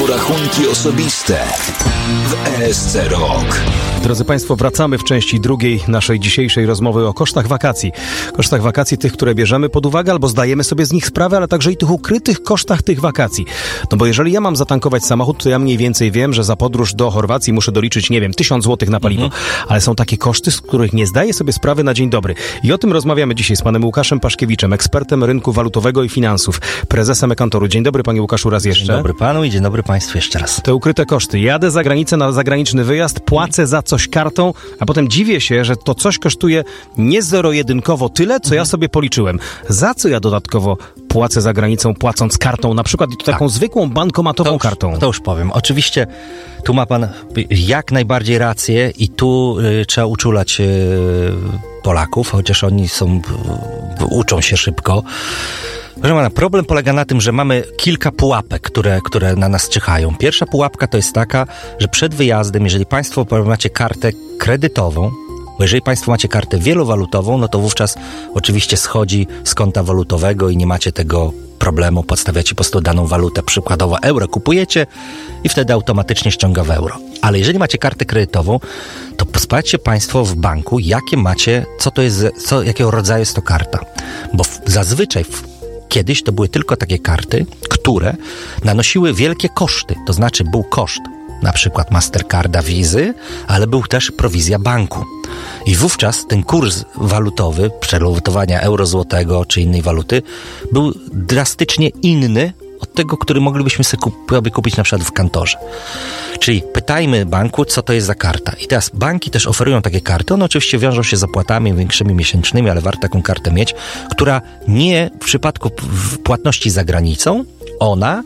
po rachunki osobiste w ESC Rok. Drodzy Państwo, wracamy w części drugiej naszej dzisiejszej rozmowy o kosztach wakacji. Kosztach wakacji tych, które bierzemy pod uwagę albo zdajemy sobie z nich sprawę, ale także i tych ukrytych kosztach tych wakacji. No bo jeżeli ja mam zatankować samochód, to ja mniej więcej wiem, że za podróż do Chorwacji muszę doliczyć, 1000 złotych na paliwo. Ale są takie koszty, z których nie zdaję sobie sprawy na dzień dobry. I o tym rozmawiamy dzisiaj z panem Łukaszem Paszkiewiczem, ekspertem rynku walutowego i finansów, prezesem e-Kantoru. Dzień dobry, panie Łukaszu, raz jeszcze. Dzień dobry panu i dzień dobry państwu jeszcze raz. Te ukryte koszty. Jadę za granicę na zagraniczny wyjazd, płacę za coś kartą, a potem dziwię się, że to coś kosztuje nie zero-jedynkowo tyle, co ja sobie policzyłem. Za co ja dodatkowo płacę za granicą, płacąc kartą, na przykład taką zwykłą bankomatową kartą? To już powiem. Oczywiście tu ma pan jak najbardziej rację i tu trzeba uczulać Polaków, chociaż oni uczą się szybko. Proszę pana, problem polega na tym, że mamy kilka pułapek, które na nas czyhają. Pierwsza pułapka to jest taka, że przed wyjazdem, jeżeli państwo macie kartę kredytową, bo jeżeli państwo macie kartę wielowalutową, no to wówczas oczywiście schodzi z konta walutowego i nie macie tego problemu, podstawiacie po prostu daną walutę, przykładowo euro kupujecie i wtedy automatycznie ściąga w euro. Ale jeżeli macie kartę kredytową, to sprawdźcie państwo w banku, jakie macie, jakiego rodzaju jest to karta. Bo zazwyczaj kiedyś to były tylko takie karty, które nanosiły wielkie koszty, to znaczy był koszt na przykład Mastercarda, Wizy, ale był też prowizja banku. I wówczas ten kurs walutowy, przelotowania euro-złotego czy innej waluty był drastycznie inny od tego, który moglibyśmy sobie kupić na przykład w kantorze. Czyli pytajmy banku, co to jest za karta. I teraz banki też oferują takie karty. One oczywiście wiążą się z opłatami większymi miesięcznymi, ale warto taką kartę mieć, która nie w przypadku płatności za granicą, ona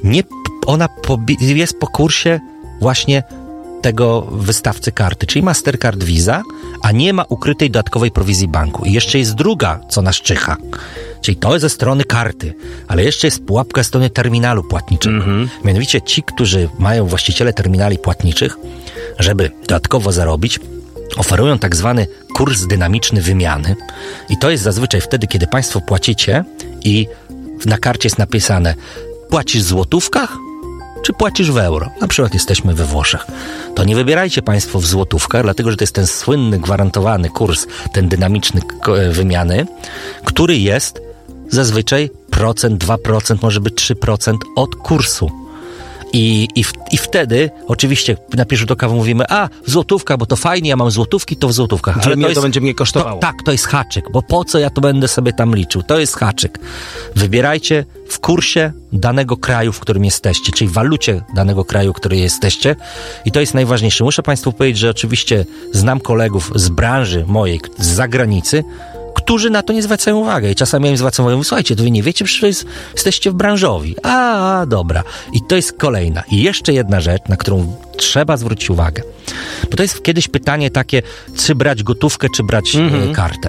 jest po kursie właśnie tego wystawcy karty, czyli Mastercard, Visa, a nie ma ukrytej dodatkowej prowizji banku. I jeszcze jest druga, co nas czyha. Czyli to jest ze strony karty, ale jeszcze jest pułapka ze strony terminalu płatniczego. Mianowicie ci, którzy mają właściciele terminali płatniczych, żeby dodatkowo zarobić, oferują tak zwany kurs dynamiczny wymiany. I to jest zazwyczaj wtedy, kiedy państwo płacicie i na karcie jest napisane: płacisz w złotówkach, czy płacisz w euro? Na przykład jesteśmy we Włoszech. To nie wybierajcie państwo w złotówkach, dlatego że to jest ten słynny, gwarantowany kurs, ten dynamiczny wymiany, który jest zazwyczaj 2%, może być 3% od kursu. I wtedy oczywiście na pierwszy rzut oka mówimy: w złotówkach, bo to fajnie, ja mam złotówki, to w złotówkach. Ale to będzie mnie kosztowało. To jest haczyk, bo po co ja to będę sobie tam liczył? To jest haczyk. Wybierajcie w kursie danego kraju, w którym jesteście, czyli w walucie danego kraju, w którym jesteście, i to jest najważniejsze. Muszę państwu powiedzieć, że oczywiście znam kolegów z branży mojej, z zagranicy, którzy na to nie zwracają uwagi. I czasami ja im zwracam uwagę: słuchajcie, to wy nie wiecie, przecież jesteście w branżowi. Dobra. I to jest kolejna. I jeszcze jedna rzecz, na którą trzeba zwrócić uwagę. Bo to jest kiedyś pytanie takie, czy brać gotówkę, czy brać kartę.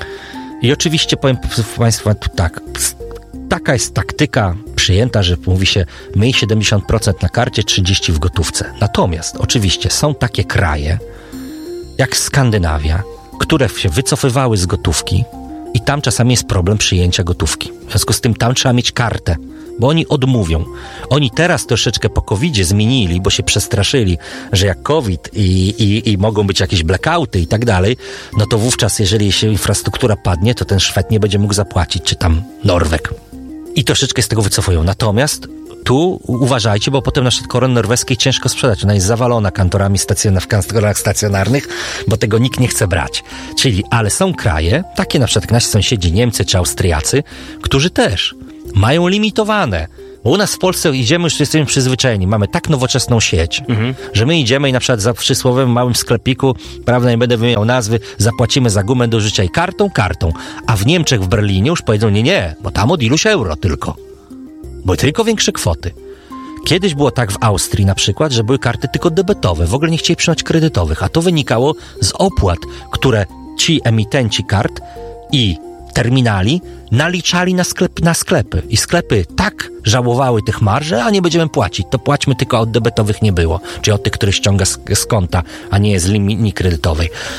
I oczywiście powiem państwu tak, taka jest taktyka przyjęta, że mówi się: miej 70% na karcie, 30% w gotówce. Natomiast oczywiście są takie kraje, jak Skandynawia, które się wycofywały z gotówki i tam czasami jest problem przyjęcia gotówki. W związku z tym tam trzeba mieć kartę, bo oni odmówią. Oni teraz troszeczkę po COVID-zie zmienili, bo się przestraszyli, że jak COVID i mogą być jakieś blackouty i tak dalej, no to wówczas, jeżeli się infrastruktura padnie, to ten Szwed nie będzie mógł zapłacić, czy tam Norweg. I troszeczkę z tego wycofują. Natomiast tu uważajcie, bo potem na przykład koron norweskiej ciężko sprzedać. Ona jest zawalona kantorami w kantorach stacjonarnych, bo tego nikt nie chce brać. Ale są kraje, takie na przykład jak nasi sąsiedzi Niemcy czy Austriacy, którzy też mają limitowane. Bo u nas w Polsce już jesteśmy przyzwyczajeni. Mamy tak nowoczesną sieć, że my idziemy i na przykład za przysłowiowym małym sklepiku, prawda, nie będę wymieniał nazwy, zapłacimy za gumę do życia i kartą. A w Niemczech, w Berlinie już powiedzą: nie, bo tam od iluś euro tylko. Bo tylko większe kwoty. Kiedyś było tak w Austrii na przykład, że były karty tylko debetowe. W ogóle nie chcieli przyjąć kredytowych, a to wynikało z opłat, które ci emitenci kart i terminali naliczali na sklepy. I sklepy tak żałowały tych marży, a nie będziemy płacić. To płaćmy, tylko od debetowych nie było. Czyli od tych, które ściąga z konta, a nie z linii kredytowej.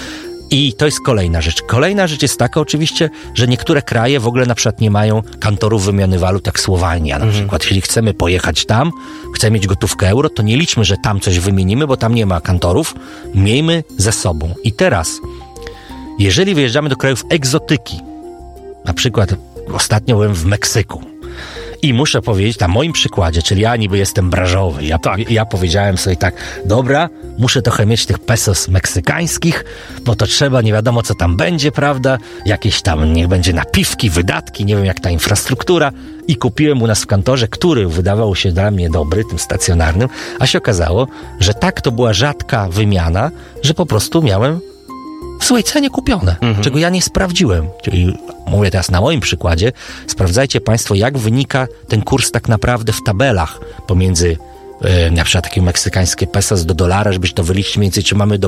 I to jest kolejna rzecz. Kolejna rzecz jest taka oczywiście, że niektóre kraje w ogóle na przykład nie mają kantorów wymiany walut, jak Słowenia na przykład. Jeśli chcemy pojechać tam, chcemy mieć gotówkę euro, to nie liczmy, że tam coś wymienimy, bo tam nie ma kantorów. Miejmy ze sobą. I teraz, jeżeli wyjeżdżamy do krajów egzotyki, na przykład ostatnio byłem w Meksyku, i muszę powiedzieć, na moim przykładzie, czyli ja niby jestem branżowy, ja powiedziałem sobie tak, dobra, muszę trochę mieć tych pesos meksykańskich, bo to trzeba, nie wiadomo co tam będzie, prawda, jakieś tam, niech będzie napiwki, wydatki, nie wiem jak ta infrastruktura, i kupiłem u nas w kantorze, który wydawał się dla mnie dobry, tym stacjonarnym, a się okazało, że tak to była rzadka wymiana, że po prostu miałem w złej cenie kupione, czego ja nie sprawdziłem. Czyli mówię teraz na moim przykładzie, sprawdzajcie Państwo, jak wynika ten kurs tak naprawdę w tabelach pomiędzy na przykład takie meksykańskie pesos do dolara, żebyś to wyliczyć mniej więcej, czy mamy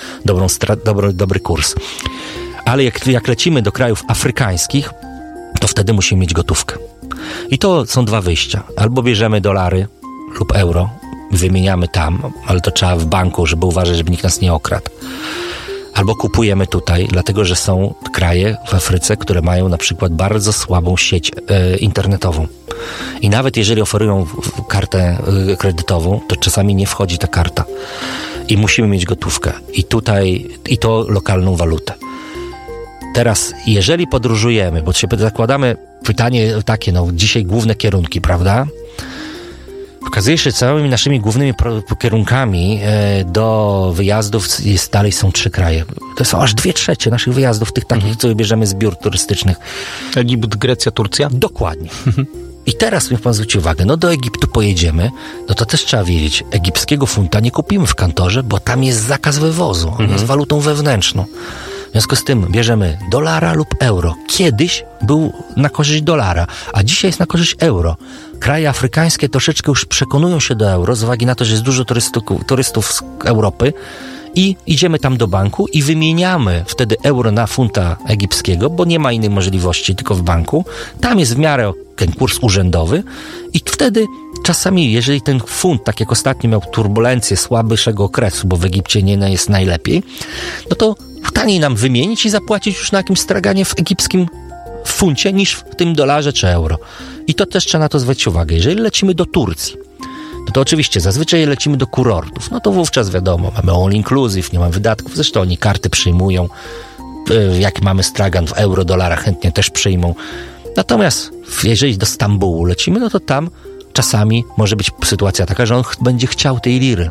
dobry kurs. Ale jak lecimy do krajów afrykańskich, to wtedy musimy mieć gotówkę. I to są dwa wyjścia. Albo bierzemy dolary lub euro, wymieniamy tam, ale to trzeba w banku, żeby uważać, żeby nikt nas nie okradł. Albo kupujemy tutaj, dlatego że są kraje w Afryce, które mają na przykład bardzo słabą sieć internetową. I nawet jeżeli oferują kartę kredytową, to czasami nie wchodzi ta karta. I musimy mieć gotówkę. I to lokalną walutę. Teraz, jeżeli podróżujemy, bo się zakładamy, pytanie takie, dzisiaj główne kierunki, prawda? Okazuje się, że całymi naszymi głównymi kierunkami do wyjazdów dalej są 3 kraje. To są aż 2/3 naszych wyjazdów, tych takich, co bierzemy z biur turystycznych. Egipt, Grecja, Turcja? Dokładnie. I teraz niech pan zwróci uwagę, do Egiptu pojedziemy, to też trzeba wiedzieć, egipskiego funta nie kupimy w kantorze, bo tam jest zakaz wywozu, on jest walutą wewnętrzną. W związku z tym bierzemy dolara lub euro. Kiedyś był na korzyść dolara, a dzisiaj jest na korzyść euro. Kraje afrykańskie troszeczkę już przekonują się do euro, z uwagi na to, że jest dużo turystów z Europy, i idziemy tam do banku i wymieniamy wtedy euro na funta egipskiego, bo nie ma innej możliwości, tylko w banku. Tam jest w miarę ten kurs urzędowy i wtedy czasami, jeżeli ten funt, tak jak ostatnio miał turbulencję słabszego okresu, bo w Egipcie nie jest najlepiej, to taniej nam wymienić i zapłacić już na jakimś straganie w egipskim funcie niż w tym dolarze czy euro. I to też trzeba na to zwrócić uwagę. Jeżeli lecimy do Turcji, to oczywiście zazwyczaj lecimy do kurortów, to wówczas wiadomo, mamy all inclusive, nie mamy wydatków, zresztą oni karty przyjmują, jak mamy stragan w euro, dolarach chętnie też przyjmą. Natomiast jeżeli do Stambułu lecimy, to tam czasami może być sytuacja taka, że on będzie chciał tej liry.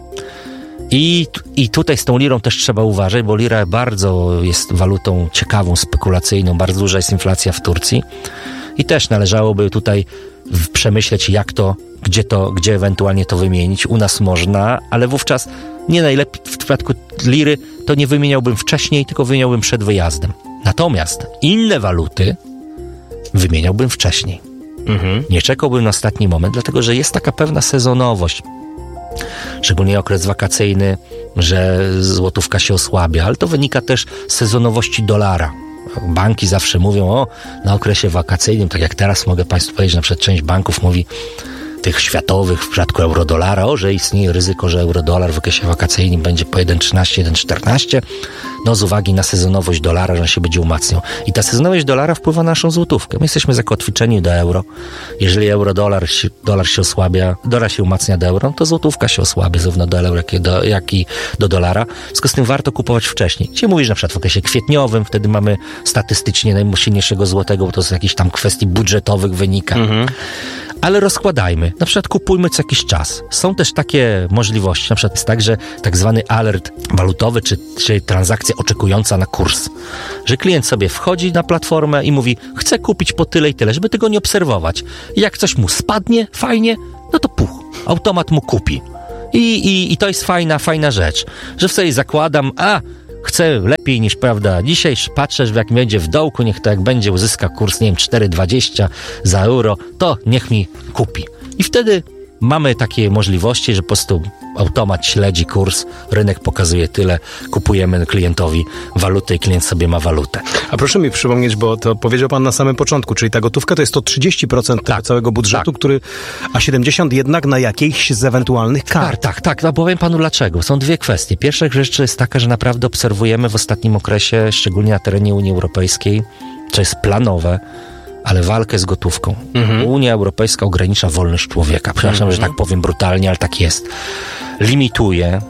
I tutaj z tą lirą też trzeba uważać, bo lira bardzo jest walutą ciekawą, spekulacyjną, bardzo duża jest inflacja w Turcji i też należałoby tutaj przemyśleć, gdzie ewentualnie to wymienić. U nas można, ale wówczas nie najlepiej w przypadku liry to nie wymieniałbym wcześniej, tylko wymieniałbym przed wyjazdem. Natomiast inne waluty wymieniałbym wcześniej. Nie czekałbym na ostatni moment, dlatego że jest taka pewna sezonowość. Szczególnie okres wakacyjny, że złotówka się osłabia, ale to wynika też z sezonowości dolara. Banki zawsze mówią na okresie wakacyjnym, tak jak teraz mogę Państwu powiedzieć, na przykład część banków mówi, tych światowych w przypadku eurodolara, że istnieje ryzyko, że eurodolar w okresie wakacyjnym będzie po 1,13, 1,14, z uwagi na sezonowość dolara, że on się będzie umacniał. I ta sezonowość dolara wpływa na naszą złotówkę. My jesteśmy zakotwiczeni do euro. Jeżeli dolar się osłabia, dolar się umacnia do euro, to złotówka się osłabia zarówno do euro, jak i do dolara. W związku z tym warto kupować wcześniej. Dzisiaj mówisz na przykład w okresie kwietniowym, wtedy mamy statystycznie najsilniejszego złotego, bo to z jakichś tam kwestii budżetowych wynika. Ale rozkładajmy. Na przykład kupujmy co jakiś czas. Są też takie możliwości. Na przykład jest tak, że tak zwany alert walutowy, czy transakcja oczekująca na kurs. Że klient sobie wchodzi na platformę i mówi, chcę kupić po tyle i tyle, żeby tego nie obserwować. I jak coś mu spadnie, fajnie, to automat mu kupi. I to jest fajna rzecz. Że w sobie zakładam, chcę lepiej niż, prawda, dzisiaj patrzę, że jak będzie w dołku, niech to jak będzie uzyska kurs, 4,20 za euro, to niech mi kupi. I wtedy mamy takie możliwości, że po prostu automat śledzi kurs, rynek pokazuje tyle, kupujemy klientowi walutę i klient sobie ma walutę. A proszę mi przypomnieć, bo to powiedział pan na samym początku, czyli ta gotówka to jest to 30% tego całego budżetu, a 70% jednak na jakiejś z ewentualnych kart. Tak. No powiem panu dlaczego. Są dwie kwestie. Pierwsza rzecz jest taka, że naprawdę obserwujemy w ostatnim okresie, szczególnie na terenie Unii Europejskiej, co jest planowe, ale walkę z gotówką. Unia Europejska ogranicza wolność człowieka. Przepraszam, że tak powiem brutalnie, ale tak jest. Limituje.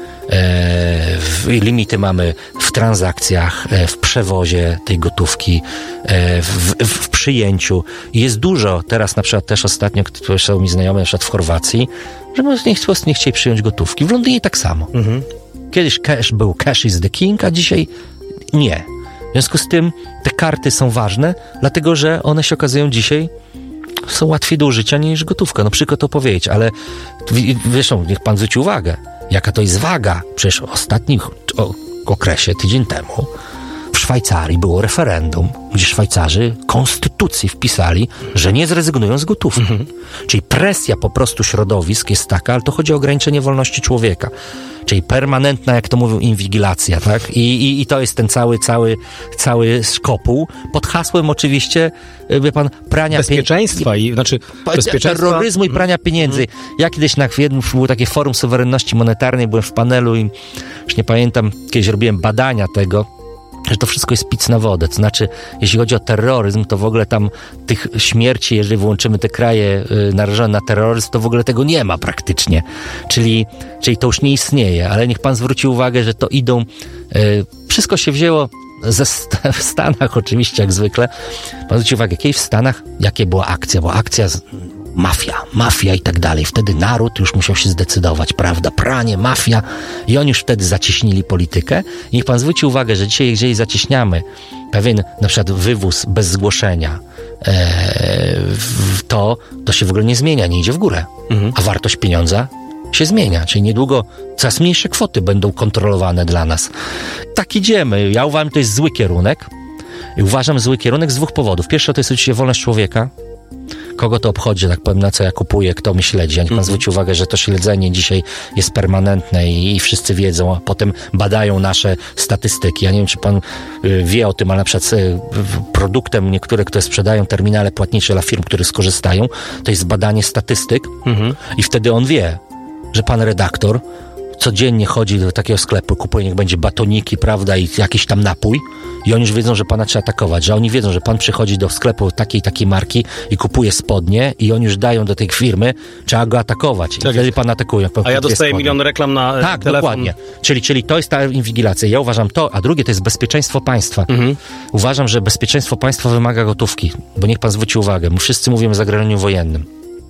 Limity mamy w transakcjach, w przewozie tej gotówki, w przyjęciu. Jest dużo, teraz na przykład też ostatnio, które są mi znajome, na przykład w Chorwacji, że po prostu nie chcieli przyjąć gotówki. W Londynie tak samo. Kiedyś cash is the king, a dzisiaj nie. W związku z tym te karty są ważne, dlatego że one się okazują dzisiaj są łatwiej do użycia niż gotówka. No przykro to powiedzieć, ale zresztą niech pan zwróci uwagę, jaka to jest waga. Przecież w ostatnim okresie, tydzień temu, w Szwajcarii było referendum, gdzie Szwajcarzy konstytucji wpisali, że nie zrezygnują z gotówki. Czyli presja po prostu środowisk jest taka, ale to chodzi o ograniczenie wolności człowieka. Czyli permanentna, jak to mówią, inwigilacja, tak? I to jest ten cały szkopuł, pod hasłem oczywiście, wie pan, prania bezpieczeństwa terroryzmu i prania pieniędzy. Ja kiedyś było takie forum suwerenności monetarnej, byłem w panelu i już nie pamiętam, kiedyś robiłem badania tego, że to wszystko jest pic na wodę. To znaczy, jeśli chodzi o terroryzm, to w ogóle tam tych śmierci, jeżeli wyłączymy te kraje narażone na terroryzm, to w ogóle tego nie ma praktycznie. Czyli to już nie istnieje. Ale niech pan zwróci uwagę, że to idą... wszystko się wzięło w Stanach oczywiście, jak zwykle. Pan zwróci uwagę, kiedyś w Stanach, jakie była akcja? Była akcja mafia i tak dalej. Wtedy naród już musiał się zdecydować, prawda? Pranie, mafia i oni już wtedy zacieśnili politykę. I niech pan zwróci uwagę, że dzisiaj, jeżeli zacieśniamy pewien na przykład wywóz bez zgłoszenia, to się w ogóle nie zmienia, nie idzie w górę. A wartość pieniądza się zmienia, czyli niedługo coraz mniejsze kwoty będą kontrolowane dla nas. Tak idziemy. Ja uważam, że to jest zły kierunek. I uważam zły kierunek z dwóch powodów. Pierwsze to jest oczywiście wolność człowieka. Kogo to obchodzi, że tak powiem, na co ja kupuję, kto mi śledzi. Niech pan zwróci uwagę, że to śledzenie dzisiaj jest permanentne i wszyscy wiedzą, a potem badają nasze statystyki. Ja nie wiem, czy pan wie o tym, ale na przykład produktem niektóre, które sprzedają terminale płatnicze dla firm, które skorzystają, to jest badanie statystyk i wtedy on wie, że pan redaktor codziennie chodzi do takiego sklepu, kupuje, niech będzie batoniki, prawda, i jakiś tam napój i oni już wiedzą, że pana trzeba atakować, że oni wiedzą, że pan przychodzi do sklepu takiej marki i kupuje spodnie i oni już dają do tej firmy, trzeba go atakować. I wtedy pan atakuje. A ja dostaję milion reklam na telefon. Tak, dokładnie. Czyli to jest ta inwigilacja. Ja uważam to, a drugie to jest bezpieczeństwo państwa. Uważam, że bezpieczeństwo państwa wymaga gotówki, bo niech pan zwróci uwagę, my wszyscy mówimy o zagrożeniu wojennym.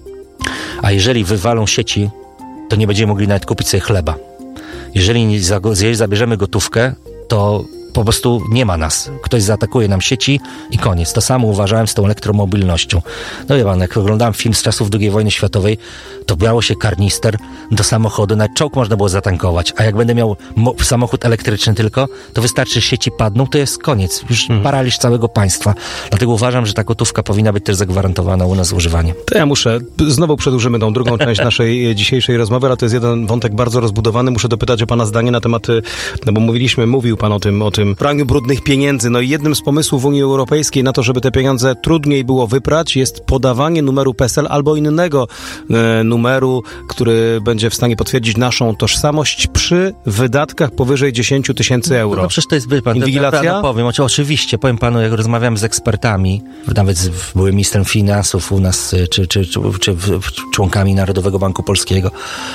A jeżeli wywalą sieci, to nie będziemy mogli nawet kupić sobie chleba. Jeżeli zabierzemy gotówkę, to po prostu nie ma nas. Ktoś zaatakuje nam sieci i koniec. To samo uważałem z tą elektromobilnością. No wie pan, jak oglądałem film z czasów II wojny światowej, to brało się karnister do samochodu, nawet czołg można było zatankować, a jak będę miał samochód elektryczny tylko, to wystarczy, że sieci padną, to jest koniec. Już paraliż całego państwa. Dlatego uważam, że ta gotówka powinna być też zagwarantowana u nas używanie. To ja znowu przedłużymy tą drugą część naszej dzisiejszej rozmowy, ale to jest jeden wątek bardzo rozbudowany. Muszę dopytać o pana zdanie na temat, no bo mówił pan o tym praniu brudnych pieniędzy. No i jednym z pomysłów Unii Europejskiej na to, żeby te pieniądze trudniej było wyprać, jest podawanie numeru PESEL albo innego numeru, który będzie w stanie potwierdzić naszą tożsamość przy wydatkach powyżej 10 000 euro. No przecież to jest inwigilacja? Ja powiem, oczywiście, powiem panu, jak rozmawiam z ekspertami, nawet byłem ministrem finansów u nas, czy członkami Narodowego Banku Polskiego.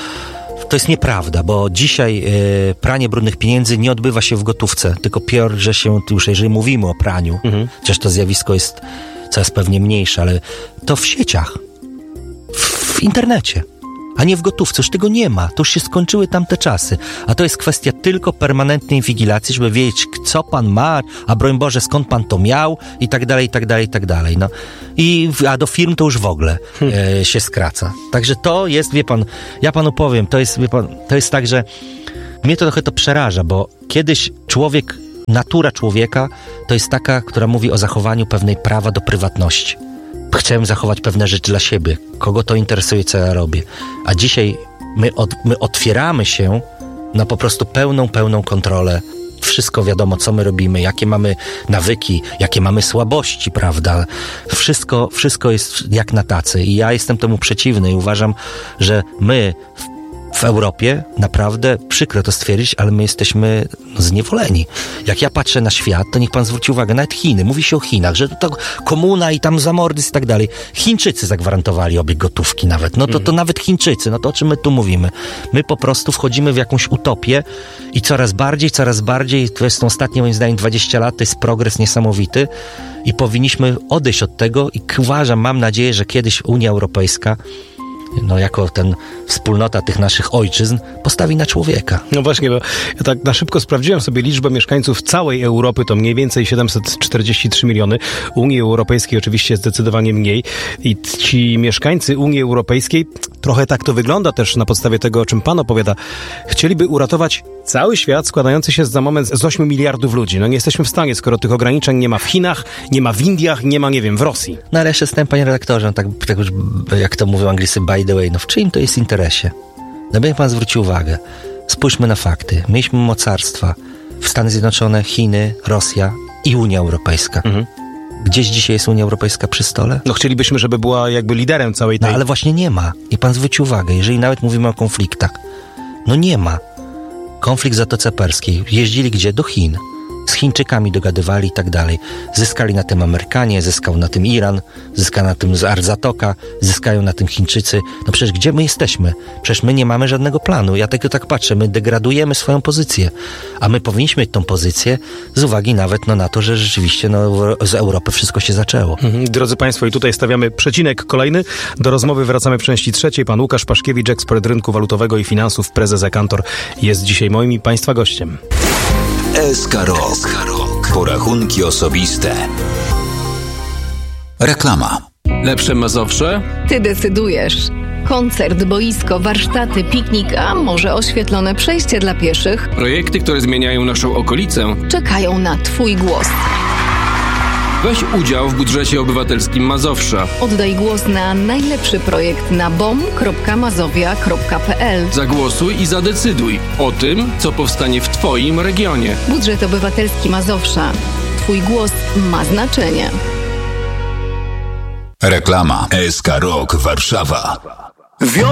To jest nieprawda, bo dzisiaj pranie brudnych pieniędzy nie odbywa się w gotówce, tylko pierze się, już jeżeli mówimy o praniu, chociaż to zjawisko jest coraz pewnie mniejsze, ale to w sieciach, w internecie, a nie w gotówce. Już tego nie ma. To już się skończyły tamte czasy. A to jest kwestia tylko permanentnej inwigilacji, żeby wiedzieć, co pan ma, a broń Boże, skąd pan to miał i tak dalej, i tak dalej, i tak dalej. No. A do firm to już w ogóle się skraca. Także to jest, wie pan, ja panu powiem, to jest tak, że mnie to trochę to przeraża, bo kiedyś natura człowieka to jest taka, która mówi o zachowaniu pewnej prawa do prywatności. chciałem zachować pewne rzeczy dla siebie. Kogo to interesuje, co ja robię. A dzisiaj my otwieramy się na po prostu pełną kontrolę. Wszystko wiadomo, co my robimy, jakie mamy nawyki, jakie mamy słabości, prawda? Wszystko jest jak na tacy i ja jestem temu przeciwny i uważam, że my w Europie, naprawdę przykro to stwierdzić, ale my jesteśmy zniewoleni. Jak ja patrzę na świat, to niech pan zwróci uwagę, nawet Chiny, mówi się o Chinach, że to komuna i tam zamordyzm i tak dalej. Chińczycy zagwarantowali obieg gotówki nawet. No to nawet Chińczycy, no to o czym my tu mówimy? My po prostu wchodzimy w jakąś utopię i coraz bardziej, to jest ostatnie moim zdaniem 20 lat, to jest progres niesamowity i powinniśmy odejść od tego i uważam, mam nadzieję, że kiedyś Unia Europejska jako ten wspólnota tych naszych ojczyzn postawi na człowieka. No właśnie, bo ja tak na szybko sprawdziłem sobie liczbę mieszkańców całej Europy, to mniej więcej 743 miliony. Unii Europejskiej oczywiście zdecydowanie mniej. I ci mieszkańcy Unii Europejskiej, trochę tak to wygląda też na podstawie tego, o czym pan opowiada, chcieliby uratować cały świat składający się za moment z 8 miliardów ludzi. No nie jesteśmy w stanie, skoro tych ograniczeń nie ma w Chinach, nie ma w Indiach, nie ma, nie wiem, w Rosji. No ale jeszcze jestem, panie redaktorze, tak już, jak to mówią Anglicy, by the way, w czyim to jest interesie? No niech pan zwróci uwagę. Spójrzmy na fakty. Mieliśmy mocarstwa w Stany Zjednoczone, Chiny, Rosja i Unia Europejska. Gdzieś dzisiaj jest Unia Europejska przy stole? No chcielibyśmy, żeby była jakby liderem całej tej... No ale właśnie nie ma. I pan zwróci uwagę, jeżeli nawet mówimy o konfliktach. No nie ma. Konflikt w Zatoce Perskiej. Jeździli gdzie? Do Chin. Z Chińczykami dogadywali i tak dalej. Zyskali na tym Amerykanie, zyskał na tym Iran, zyska na tym Zatoka, zyskają na tym Chińczycy. No przecież gdzie my jesteśmy? Przecież my nie mamy żadnego planu. Ja tylko tak patrzę, my degradujemy swoją pozycję. A my powinniśmy mieć tą pozycję z uwagi nawet na to, że rzeczywiście z Europy wszystko się zaczęło. Drodzy Państwo, i tutaj stawiamy przecinek kolejny. Do rozmowy wracamy w części trzeciej. Pan Łukasz Paszkiewicz, ekspert rynku walutowego i finansów, prezes Ekantor, jest dzisiaj moim i Państwa gościem. SK Rok. Porachunki osobiste. Reklama. Lepsze Mazowsze? Ty decydujesz. Koncert, boisko, warsztaty, piknik, a może oświetlone przejście dla pieszych? Projekty, które zmieniają naszą okolicę, czekają na Twój głos. Weź udział w budżecie obywatelskim Mazowsza. Oddaj głos na najlepszy projekt na bom.mazowia.pl. Zagłosuj i zadecyduj o tym, co powstanie w Twoim regionie. Budżet obywatelski Mazowsza. Twój głos ma znaczenie. Reklama. SK Rok Warszawa.